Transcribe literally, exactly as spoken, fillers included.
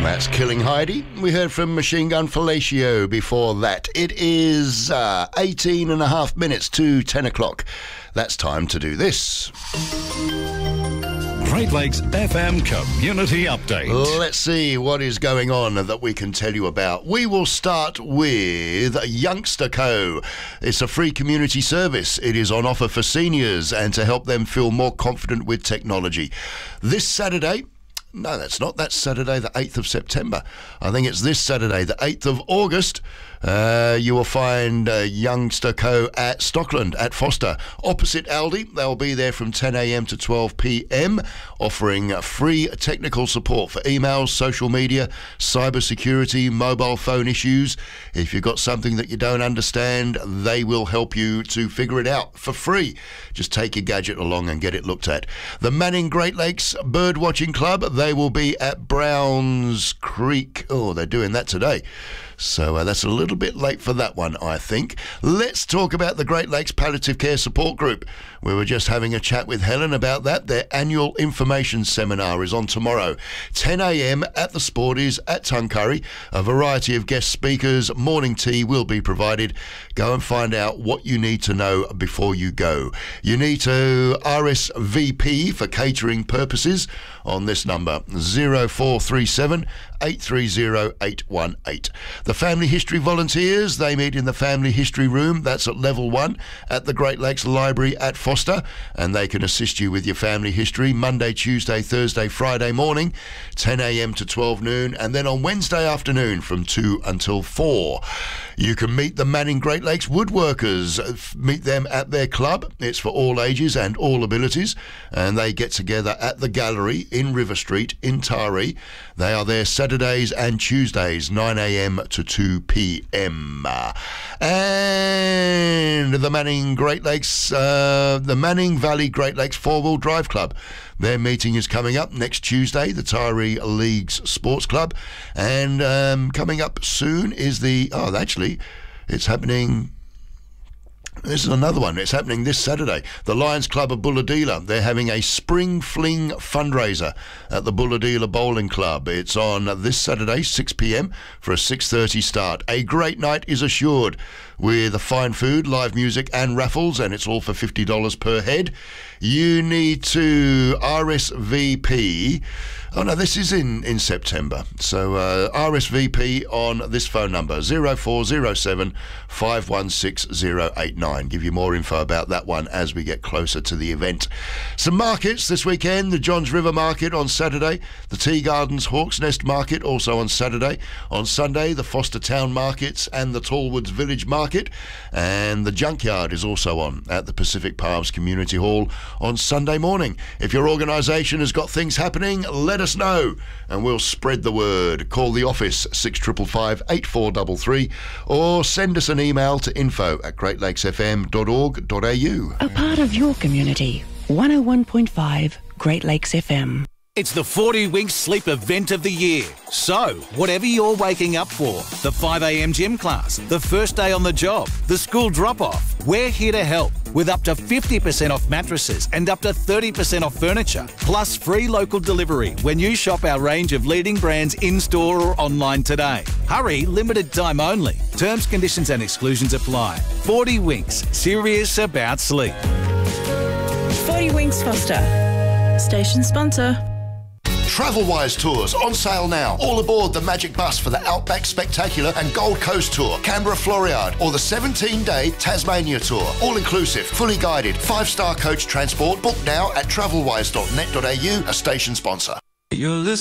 That's Killing Heidi. We heard from Machine Gun Fellatio before that. It is uh, eighteen and a half minutes to ten o'clock. That's time to do this. Great Lakes F M Community Update. Let's see what is going on that we can tell you about. We will start with Youngster Co. It's a free community service. It is on offer for seniors and to help them feel more confident with technology. This Saturday... No, that's not. That's Saturday, the eighth of September. I think it's this Saturday, the eighth of August. Uh, you will find uh, Youngster Co. at Stockland, at Foster, opposite Aldi. They'll be there from ten a.m. to twelve p.m, offering free technical support for emails, social media, cyber security, mobile phone issues. If you've got something that you don't understand, they will help you to figure it out for free. Just take your gadget along and get it looked at. The Manning Great Lakes Birdwatching Club, they will be at Browns Creek. Oh, they're doing that today. So uh, that's a little bit late for that one, I think. Let's talk about the Great Lakes Palliative Care Support Group. We were just having a chat with Helen about that. Their annual information seminar is on tomorrow, ten a.m. at the Sporties at Tuncurry. A variety of guest speakers, morning tea will be provided. Go and find out what you need to know before you go. You need to R S V P for catering purposes on this number, zero four three seven, eight three zero, eight one eight. The Family History Volunteers, they meet in the Family History Room. That's at level one at the Great Lakes Library at Foster, and they can assist you with your family history Monday, Tuesday, Thursday, Friday morning, ten a.m. to twelve noon, and then on Wednesday afternoon from two until four. You can meet the Manning Great Lakes Woodworkers. Meet them at their club. It's for all ages and all abilities, and they get together at the gallery in River Street in Taree. They are there Saturdays and Tuesdays, nine a.m. to two p.m. And the Manning Great Lakes, uh, the Manning Valley Great Lakes Four-Wheel Drive Club. Their meeting is coming up next Tuesday, the Taree Leagues Sports Club. And um, coming up soon is the, oh, actually, it's happening... This is another one. It's happening this Saturday. The Lions Club of Bulahdelah. They're having a Spring Fling fundraiser at the Bulahdelah Bowling Club. It's on this Saturday, six p.m, for a six thirty start. A great night is assured with fine food, live music and raffles, and it's all for fifty dollars per head. You need to R S V P. Oh, no, this is in, in September. So uh, R S V P on this phone number, zero four zero seven, five one six zero eight nine. Give you more info about that one as we get closer to the event. Some markets this weekend. The Johns River Market on Saturday. The Tea Gardens Hawks Nest Market also on Saturday. On Sunday, the Foster Town Markets and the Tallwoods Village Market. And the Junkyard is also on at the Pacific Palms Community Hall on Sunday morning. If your organisation has got things happening, let us know and we'll spread the word. Call the office six five five, eight four three three or send us an email to info at great lakes f m dot org dot a u. A part of your community. one oh one point five Great Lakes F M. It's the forty Winks Sleep event of the year. So, whatever you're waking up for, the five a.m. gym class, the first day on the job, the school drop-off, we're here to help with up to fifty percent off mattresses and up to thirty percent off furniture, plus free local delivery when you shop our range of leading brands in-store or online today. Hurry, limited time only. Terms, conditions and exclusions apply. forty Winks, serious about sleep. forty Winks Foster, station sponsor. Travelwise Tours on sale now. All aboard the Magic Bus for the Outback Spectacular and Gold Coast Tour, Canberra Floriade, or the seventeen-day Tasmania Tour. All inclusive, fully guided, five-star coach transport. Book now at travelwise dot net dot a u, a station sponsor. You're listening